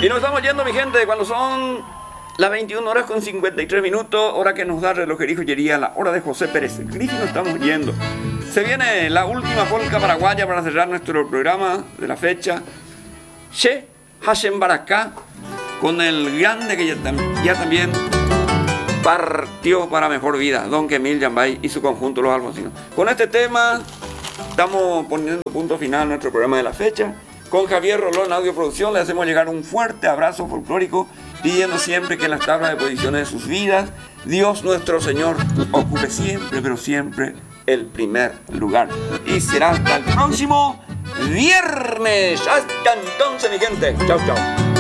Y nos estamos yendo, mi gente, cuando son las 21 horas con 53 minutos, hora que nos da Relojería y Joyería, la hora de José Pérez Griffin, nos estamos yendo. Se viene la última polca paraguaya para cerrar nuestro programa de la fecha. Che Hashem Baraká, con el grande que ya también partió para mejor vida, Don Kemil Yambay y su conjunto Los Alfonsinos. Con este tema estamos poniendo punto final a nuestro programa de la fecha. Con Javier Rolón, Audio Producción, le hacemos llegar un fuerte abrazo folclórico, pidiendo siempre que en las tablas de posiciones de sus vidas, Dios nuestro Señor ocupe siempre, pero siempre, el primer lugar. Y será hasta el próximo viernes. Hasta entonces, mi gente. Chau, chau.